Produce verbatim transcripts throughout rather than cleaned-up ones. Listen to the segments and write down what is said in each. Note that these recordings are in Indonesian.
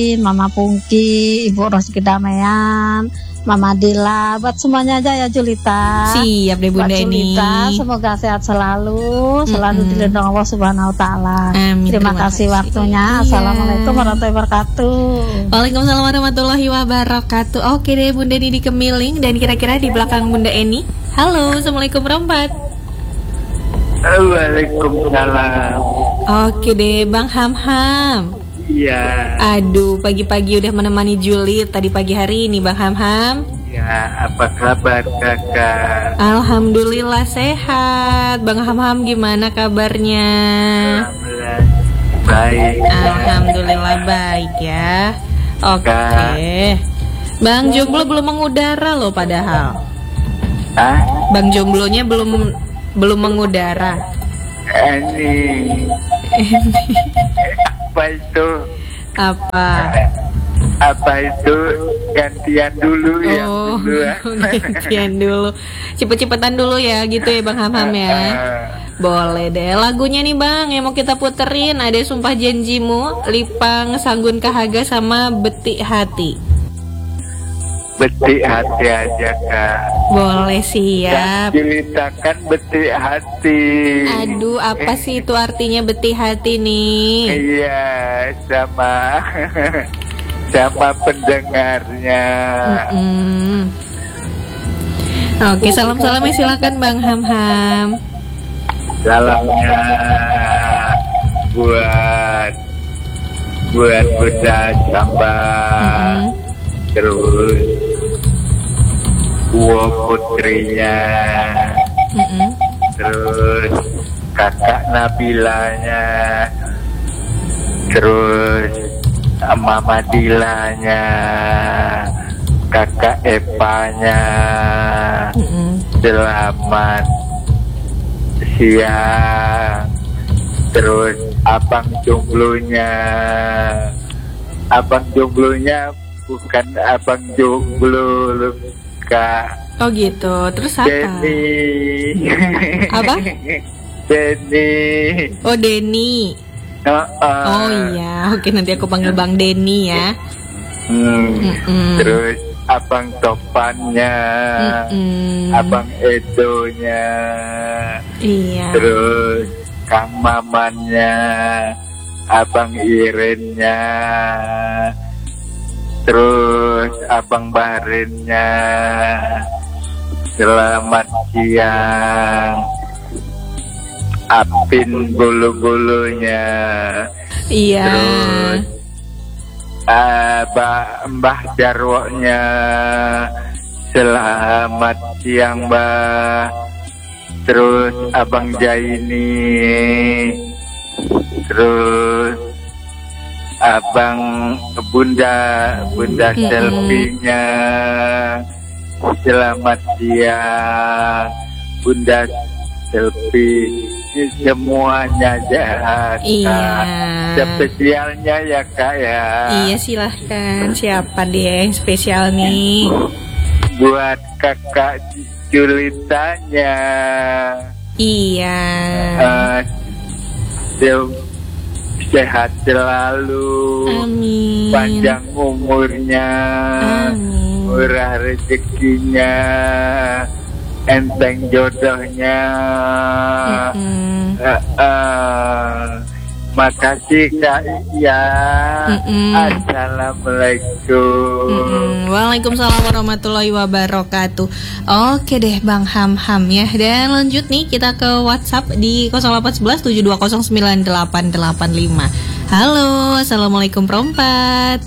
Mama Pungki, Ibu Roski Damean, Mama Dila, buat semuanya aja ya Julita. Siap deh Bunda Eni. Semoga sehat selalu, selalu mm-hmm. dilindungi Allah Subhanahu Wa Taala. Terima, Terima kasih waktunya. Iya. Assalamualaikum warahmatullahi wabarakatuh. Waalaikumsalam warahmatullahi wabarakatuh. Oke deh Bunda Eni di Kemiling dan kira-kira di belakang Bunda Eni. Halo, assalamualaikum warahmatullahi wabarakatuh. Waalaikumsalam. Oke deh Bang Ham Ham. Iya. Aduh, pagi-pagi udah menemani Juli tadi pagi hari ini Bang Ham Ham. Ya, apa kabar kakak? Alhamdulillah sehat. Bang Ham Ham gimana kabarnya? Alhamdulillah baik. Alhamdulillah baik ya. Oke. Okay. Bang Jomblo belum mengudara loh padahal. Hah? Bang Jomblonya belum belum mengudara. Ini. Apa itu? Apa? Apa itu gantian dulu ya? Oh, dulu. gantian dulu. Cepet-cepetan dulu ya, gitu ya Bang Ham-Ham ya. Boleh deh. Lagunya nih Bang yang mau kita puterin ada Sumpah Janjimu, Lipang Sanggun Kahaga sama Betik Hati. Betik hati aja Kak. Boleh siap. Ceritakan betik hati. Aduh, apa sih itu artinya betik hati nih? Iya, sama sama pendengarnya. Mm-mm. Oke, salam-salam ya silakan Bang Ham-Ham. Salamnya buat buat Bunda Sambal. Mm-hmm. Terus Uwo putrinya, mm-hmm. terus kakak Nabilanya, terus Mama Dilanya, kakak Epanya. Mm-hmm. Selamat siang. Terus abang jomblonya, abang jomblonya bukan abang jomblo Kak. Oh gitu. Terus apa? Denny. Apa? Denny. Oh Denny. Uh, uh. Oh iya. Oke, nanti aku panggil Bang Denny ya. Hmm. Terus abang Topannya, Mm-mm. abang Edonya. Iya. Terus Kang Mamannya, abang Irennya. Terus abang Barinnya. Selamat siang. Apin bulu-bulunya. Iya. Terus Abah Mbah Jarwonya. Selamat siang Mbah. Terus abang Jaini. Terus abang Bunda Bunda Mm-mm. selfie-nya. Selamat siang Bunda selfie. Semuanya jahat. Iya. Spesialnya ya Kak ya. Iya silahkan. Siapa dia yang spesial nih? Buat kakak Julitanya. Iya. uh, Sehat selalu. Amin. Panjang umurnya. Amin. Murah rezekinya. Enteng jodohnya. uh, uh, Makasih Kak ya. Mm-mm. Assalamualaikum. Mm-mm. Waalaikumsalam warahmatullahi wabarakatuh. Oke deh Bang Ham-Ham ya. Dan lanjut nih kita ke WhatsApp di nol delapan satu satu tujuh dua nol sembilan delapan delapan lima. Halo, assalamualaikum perempat.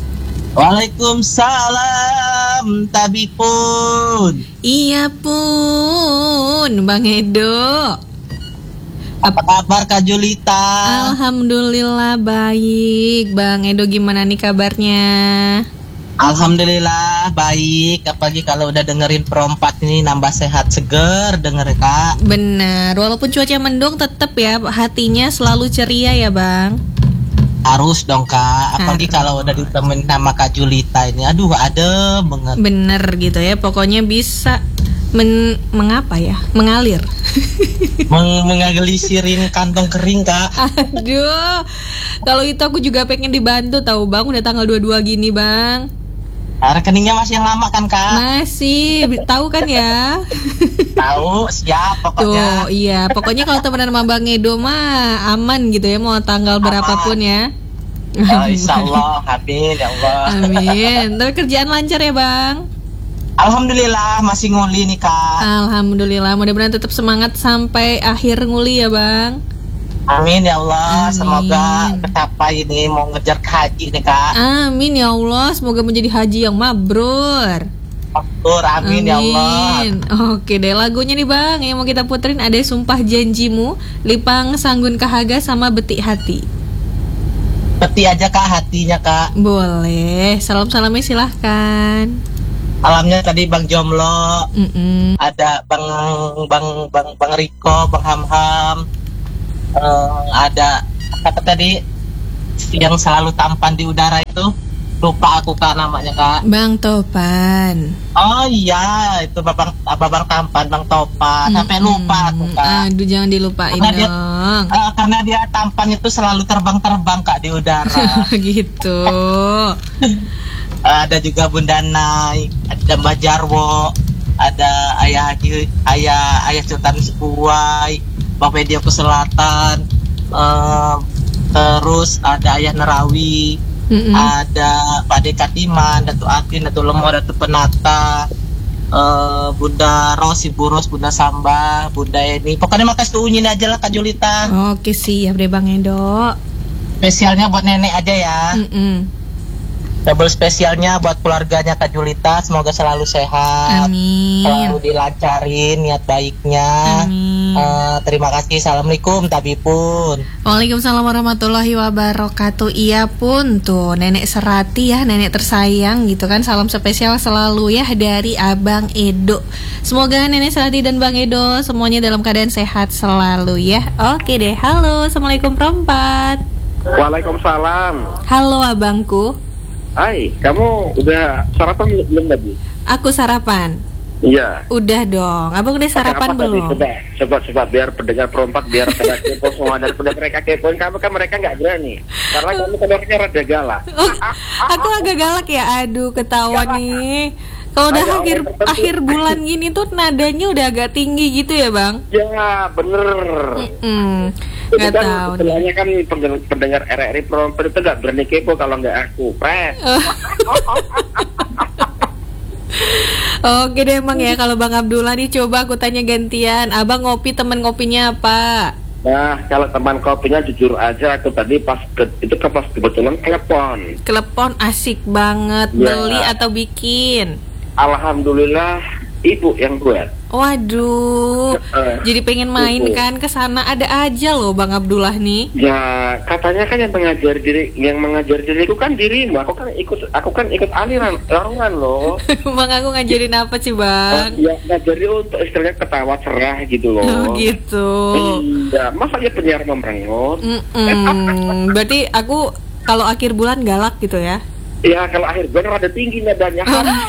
Waalaikumsalam Tabipun. Iya pun Bang Edo. Apa kabar Kak Julita? Alhamdulillah baik. Bang Edo gimana nih kabarnya? Alhamdulillah baik. Apalagi kalau udah dengerin perempat ini nambah sehat seger denger Kak. Bener. Walaupun cuaca mendung tetap ya hatinya selalu ceria ya Bang. Harus dong Kak. Apalagi Harus. Kalau udah ditemenin sama Kak Julita ini, aduh adem banget. Bener gitu ya. Pokoknya bisa Men, mengapa ya? Mengalir. Meng- mengalisirin kantong kering, Kak. Aduh. Kalau itu aku juga pengen dibantu tahu, Bang. Udah tanggal dua puluh dua gini, Bang. Nah, rekeningnya masih yang lama kan, Kak? Masih, tahu kan ya? Tahu, siap pokoknya. Tuh, iya. Pokoknya kalau temenan sama Bang Edo mah aman gitu ya, mau tanggal Aman. berapapun ya. Oh, insya Allah, amin ya Allah. Amin. Tapi kerjaan lancar ya, Bang? Alhamdulillah masih nguli nih, Kak. Alhamdulillah, mudah-mudahan tetap semangat sampai akhir nguli ya, Bang. Amin ya Allah. Amin. Semoga tercapai ini mau ngejar ke haji nih, Kak. Amin ya Allah, semoga menjadi haji yang mabrur. Mabrur, amin, amin ya Allah. Oke deh, lagunya nih Bang yang mau kita puterin ada Sumpah Janjimu, Lipang Sanggun Kahaga sama Betik Hati. Peti aja, Kak, hatinya, Kak. Boleh, salam-salamnya silahkan. Alamnya tadi Bang Jomlo, Mm-mm. ada Bang Bang Bang Bang Riko, Bang Hamham, uh, ada apa tadi yang selalu tampan di udara itu, lupa aku, Kak, namanya, Kak. Bang Topan. Oh iya, itu Babang Babang Tampan, Bang Topan. Sampai lupa aku, Kak. Aduh, jangan dilupain Karena dia- dong. Uh, karena dia tampan itu selalu terbang-terbang, Kak, di udara. Gitu. Ada juga Bunda Nai, ada Mbak Jarwo, ada Ayah Haji, Ayah Ayah Sultan Sepuai, Bang Medio ke Selatan, eh, terus ada Ayah Nerawi, Mm-mm. ada Pak Dekatiman, Datu Atin, Datu Lemo, Datu Penata, eh, Bunda Ros, Ibu Ros, Bunda Samba, Bunda Eni. Pokoknya makasih tuunyin aja lah, Kak Julita. Oke siap deh Bang Edo. Spesialnya buat nenek aja ya. Mm-mm. Double spesialnya buat keluarganya Kak Julita, semoga selalu sehat, Amin. selalu dilancarin niat baiknya. Amin. Eh, terima kasih, assalamualaikum Tabipun. Waalaikumsalam warahmatullahi wabarakatuh. Iya pun tuh Nenek Serati ya, nenek tersayang gitu kan. Salam spesial selalu ya dari Abang Edo. Semoga Nenek Serati dan Bang Edo semuanya dalam keadaan sehat selalu ya. Oke deh, halo, assalamualaikum perempat. Waalaikumsalam. Halo abangku. Hai, kamu udah sarapan belum tadi? Aku sarapan. Iya. Udah dong. Abang udah sarapan Apa tadi? belum? Coba, coba, coba biar pendengar perempat biar pada kepo semua, daripada mereka kepoin kamu kan mereka nggak berani. Karena kamu keluarnya rada galak. Oh, aku agak galak ya. Aduh, ketawa nih. Kalau udah Ayo, akhir tertentu. akhir bulan gini tuh nadanya udah agak tinggi gitu ya, Bang? Ya, bener. Hmm, Itu nggak kan tahu deh. sebenarnya kan pendengar, pendengar R R I perempat itu nggak berani kepo kalau nggak aku. Pres. Oke deh Bang ya, kalau Bang Abdullah nih coba aku tanya gantian. Abang ngopi, temen ngopinya apa? Nah, kalau teman kopinya jujur aja aku tadi pas ke, itu kan pas kebetulan telepon. Klepon asik banget. Ya. Beli atau bikin? Alhamdulillah ibu yang buat. Waduh, Eh, jadi pengen main ibu. kan ke sana. Ada aja loh Bang Abdullah nih. Ya, katanya kan yang mengajar diri, yang mengajar diriku kan dirimu. Aku kan ikut, aku kan ikut aliran, larungan loh. Bang aku ngajarin apa sih Bang? Ya, ngajari untuk istilahnya ketawa cerah gitu loh. Oh gitu. Iya, masa ya penyiar memerengut? Mm-mm. Berarti aku kalau akhir bulan galak gitu ya? Ya, kalau akhir bulan rada tinggi nadanya.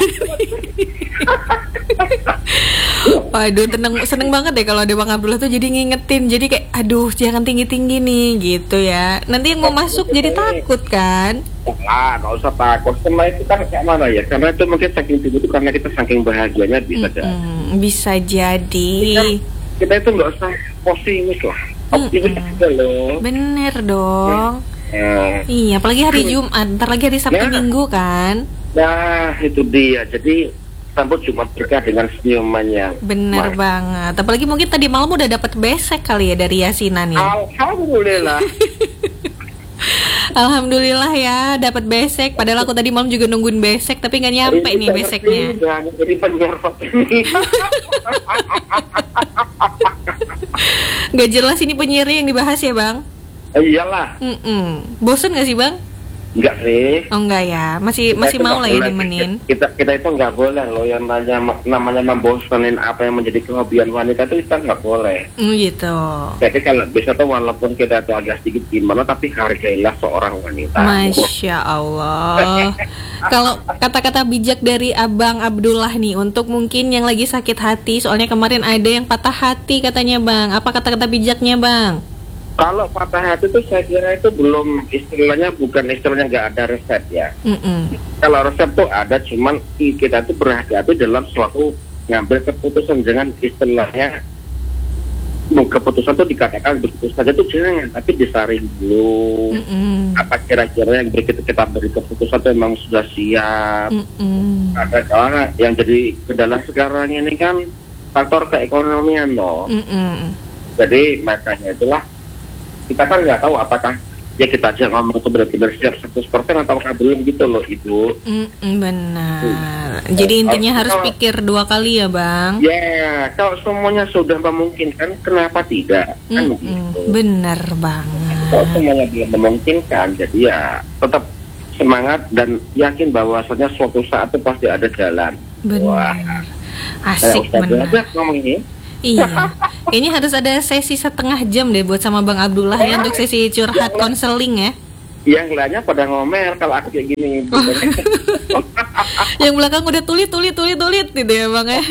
Waduh, tenang, seneng banget deh kalau ada Bang Abdullah tuh jadi ngingetin. Jadi kayak, aduh jangan tinggi-tinggi nih gitu ya. Nanti yang mau masuk jadi takut kan? Ah, nggak usah takut. Semua itu kan kayak mana ya? Karena itu mungkin saking tinggi itu karena kita saking bahagianya bisa jadi. Mm-mm, bisa jadi. Kita itu nggak usah pesimis lah. Optimis aja loh. Bener dong. Nah, Iya, apalagi hari Jumat, ntar lagi hari Sabtu Ya. Minggu kan. nah, itu dia. Jadi sambut Jumat berkah dengan senyumannya. Bener Mas. banget. Apalagi mungkin tadi malam udah dapat besek kali ya dari yasinan ya. Alhamdulillah. Alhamdulillah ya dapat besek. Padahal aku tadi malam juga nungguin besek tapi nggak nyampe nih beseknya. Dan jadi penyiar ini. Nggak jelas ini penyiar yang dibahas ya Bang. Iyalah. Mm-mm. Bosen nggak sih Bang? Enggak sih. Oh enggak ya, masih Kita masih itu mau nggak lah ya boleh. dimenin. Kita kita itu nggak boleh loh yang namanya namanya membosanin apa yang menjadi kehobian wanita itu kita nggak boleh. Mm, gitu. Jadi kalau bisa tuh walaupun kita itu agak sedikit gimana tapi hargailah seorang wanita. Masya Allah. Kalau kata-kata bijak dari Abang Abdullah nih untuk mungkin yang lagi sakit hati, soalnya kemarin ada yang patah hati katanya Bang. Apa kata-kata bijaknya Bang? Kalau patah hati itu saya kira itu belum istilahnya bukan istilahnya nggak ada resep ya. Mm-mm. Kalau resep tuh ada, cuman kita tuh berhati-hati dalam suatu ngambil keputusan, jangan istilahnya mau keputusan tuh dikatakan begitu saja tuh jangan, tapi disaring dulu. Mm-mm. Apa kira-kira yang begitu kita beri keputusan tuh memang sudah siap. Mm-mm. Ada karena yang jadi kendala sekarang ini kan faktor keekonomian loh. Mm-mm. Jadi makanya itulah kita kan nggak tahu apakah ya kita aja ngomong itu benar-benar siap seratus persen atau belum gitu loh Ibu. Mm-mm, benar. Jadi intinya Kalau- harus pikir dua kali ya Bang. Ya kalau semuanya sudah memungkinkan kenapa tidak kan Mm-mm, begitu. bener banget. Kalau semuanya belum memungkinkan jadi ya tetap semangat dan yakin bahwasanya suatu saat itu pasti ada jalan. Wah, Benar. saya Asik Ustaz benar. aja ngomong ini. Iya. Ini harus ada sesi setengah jam deh buat sama Bang Abdullah ya untuk sesi curhat konseling ya. Yang lainnya pada ngomel kalau aku kayak gini. Yang belakang udah tulit tulit tulit tulit gitu ya Bang ya.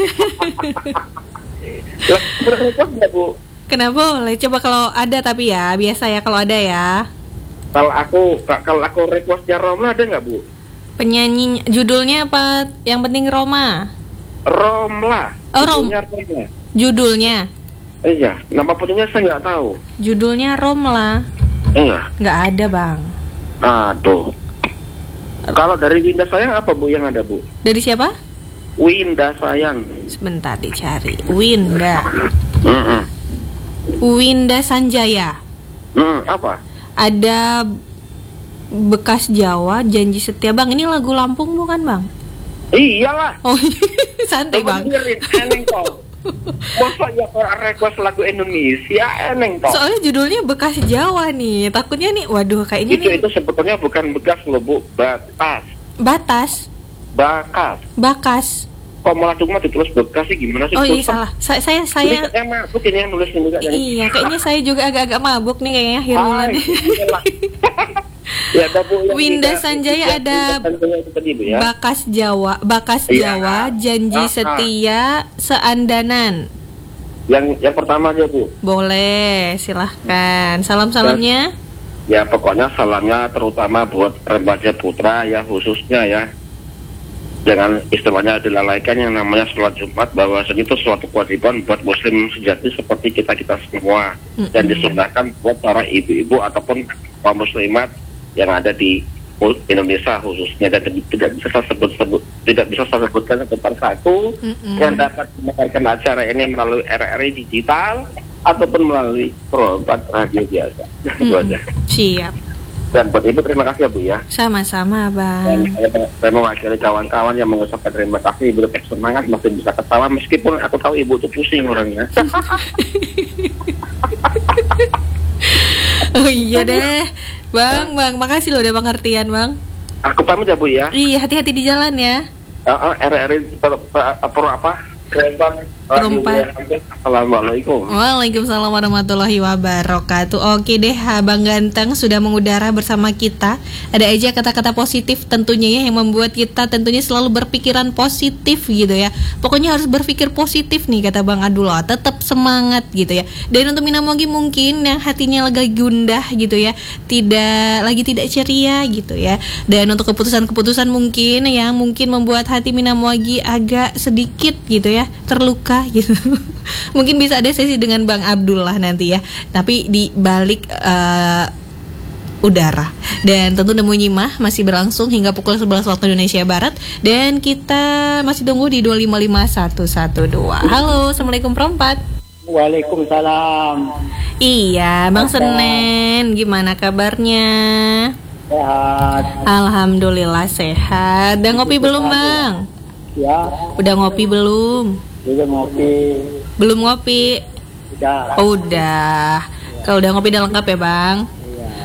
Lah, berrequest nggak, Bu? Kenapa boleh? Coba kalau ada tapi ya biasa ya kalau ada ya. Kalau aku kalau aku requestnya Roma ada nggak, Bu? Penyanyi judulnya apa? Yang penting Roma. Romla. Oh, Rom. Judulnya Romla. Judulnya. Iya, nama punyanya saya nggak tahu. Judulnya Romla. Iya. Nggak ada Bang. Aduh. Kalau dari Winda Sayang apa, Bu, yang ada, Bu? Dari siapa? Winda Sayang. Sebentar dicari. Winda. Mm-mm. Winda Sanjaya. Hmm, apa? Ada Bekas Jawa, Janji Setia. Bang, ini lagu Lampung bukan Bang? Iyalah. Oh santai Bang. Dengerin, eneng toh. Masa ya orang request lagu Indonesia eneng toh. Soalnya judulnya Bekas Jawa nih. Takutnya nih, waduh kayaknya Itu nih itu sebetulnya bukan bekas loh, Bu. Batas. batas, Bakas. bakas. Kok malah cuma ditulis bekas sih, gimana sih? Oh iya Terus, salah. Saya saya Ini saya yang mabuk ini yang nulis ini kayaknya. iya, kayaknya saya juga agak-agak mabuk nih kayaknya akhir bulan. Ay, iyalah. Ya, ada, Bu, yang Winda tidak- Sanjaya yang ada Winda Sanjaya itu tadi, Bu, ya. Bakas Jawa, Bakas Iya. Jawa, Janji Ah, ah. Setia, Seandanan. Yang yang pertama aja, Bu. Boleh, silahkan. Salam-salamnya. Ya pokoknya salamnya terutama buat remaja putra ya khususnya ya. Jangan istilahnya dilalaikan yang namanya sholat Jumat, bahwa itu suatu kewajiban buat muslim sejati seperti kita-kita semua. Mm-mm. Dan disunahkan buat para ibu-ibu ataupun kaum muslimat yang ada di Indonesia khususnya, dan tidak bisa saya sebut-sebut, tidak bisa saya sebutkan tentang satu Mm-mm. yang dapat mendengarkan acara ini melalui R R I digital ataupun melalui perangkat radio biasa. Itu Mm-mm. aja. Siap. Dan buat Ibu terima kasih ya, Bu, ya. Sama-sama Dan Bang. saya, saya mewakili kawan-kawan yang mengucapkan terima kasih. Ibu tetap semangat, masih bisa ketawa meskipun aku tahu Ibu itu pusing orangnya. Oh iya deh. Bang, Bang, makasih loh udah pengertian Bang. Aku pamit ya, Bu, ya. Iya, hati-hati di jalan ya. Uh, uh, R R I per, per, per apa? Perempat. Perempat. Assalamualaikum. Waalaikumsalam warahmatullahi wabarakatuh. Oke deh, Abang Ganteng sudah mengudara bersama kita. Ada aja kata-kata positif tentunya ya yang membuat kita tentunya selalu berpikiran positif gitu ya. Pokoknya harus berpikir positif nih kata Bang Abdullah. Tetap semangat gitu ya. Dan untuk Minamogi mungkin yang hatinya lagi gundah gitu ya, tidak lagi tidak ceria gitu ya. Dan untuk keputusan-keputusan mungkin yang mungkin membuat hati Minamogi agak sedikit gitu ya, terluka gitu. Mungkin bisa ada sesi dengan Bang Abdullah nanti ya. Tapi di balik uh, udara. Dan tentu Nemu Nyimah masih berlangsung hingga pukul sebelas waktu Indonesia Barat. Dan kita masih tunggu di dua lima lima satu satu dua. Halo, Assalamualaikum Perempat. Waalaikumsalam. Iya, Bang Senen, gimana kabarnya? Sehat. Alhamdulillah sehat. Udah ngopi belum Bang? Ya, Udah ngopi belum? juga ngopi. Belum ngopi? Udah. Oh, udah. Kalau udah ngopi udah lengkap ya Bang? Iya.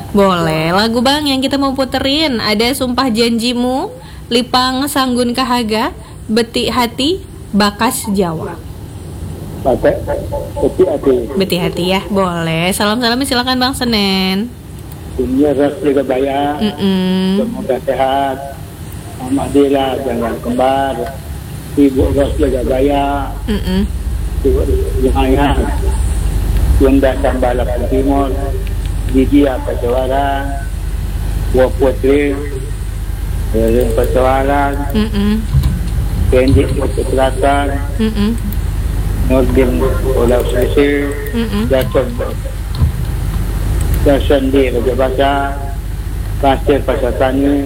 Boleh. Lagu Bang yang kita mau puterin ada Sumpah Janjimu, Lipang Sanggun Kahaga, Beti Hati, Bakas Jawa. Pakai beti hati. Beti Hati ya, boleh. Salam-salamnya silakan Bang Senen. Dunia ras juga bayar. Mm-mm. Semoga sehat. Mama Dila jangan kembar. Ibu ras juga bayar. Mm-mm. Ibu Juhayah. Yunda Sambalak Timur. Gigi apa cawaran. Buah Putri. Yang persoalan. Mm-mm. Kendi Selatan. Mm-mm. Nordin Pulau Sisi. Mm-mm. Jason Jason di Raja Basa. Pasir Pasar Tani.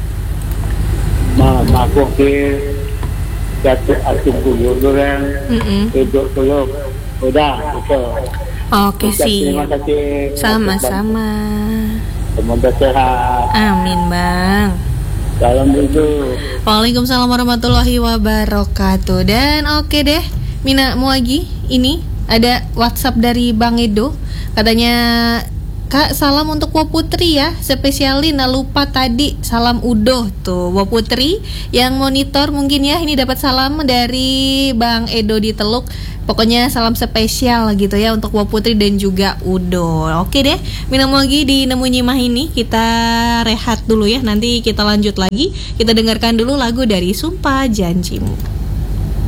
Ma Makoki. Jatuh Asin Buluran. Mm-mm. Hidup Tuluk. Udah itu. Oke sih. Terima kasih. Sama-sama. Semoga sehat. Amin Bang. Salam dulu. Waalaikumsalam warahmatullahi wabarakatuh. Dan oke deh, Mina Muagi, ini ada WhatsApp dari Bang Edo. Katanya, Kak, salam untuk Wo Putri ya. Spesialin, nah lupa tadi salam udoh tuh Wo Putri yang monitor mungkin ya. Ini dapat salam dari Bang Edo di Teluk. Pokoknya salam spesial gitu ya untuk Wo Putri dan juga Udo. Oke deh, Mina Muagi di Nemu Nyimah ini kita rehat dulu ya. Nanti kita lanjut lagi. Kita dengarkan dulu lagu dari Sumpah Janjimu.